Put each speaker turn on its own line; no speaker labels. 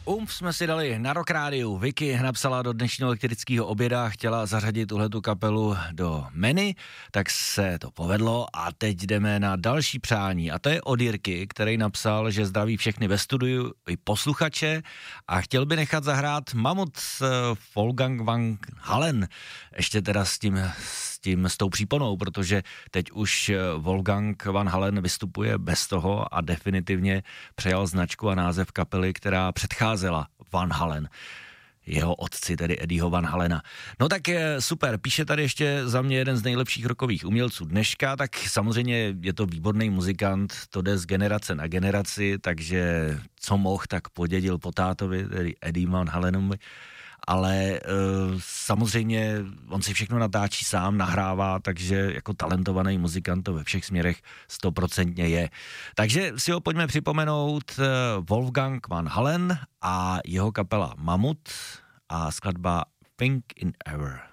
Jsme si dali na Rock Rádiu. Vicky napsala do dnešního elektrického oběda, chtěla zařadit tuhletu kapelu do menu, tak se to povedlo a teď jdeme na další přání a to je od Jirky, který napsal, že zdraví všechny ve studiu i posluchače a chtěl by nechat zahrát Mamut Wolfgang van Halen, ještě teda s tou příponou, protože teď už Wolfgang van Halen vystupuje bez toho a definitivně přejal značku a název kapely, která předcházela Van Halen, jeho otci, tedy Eddieho Van Halena. No tak super, píše tady ještě za mě jeden z nejlepších rockových umělců dneška, tak samozřejmě je to výborný muzikant, to jde z generace na generaci, takže co mohl, tak podědil po tátovi, tedy Eddie Van Halenovi, ale samozřejmě on si všechno natáčí sám, nahrává, takže jako talentovaný muzikant to ve všech směrech 100% je. Takže si ho pojďme připomenout, Wolfgang Van Halen a jeho kapela Mamut a skladba Pink in Ever.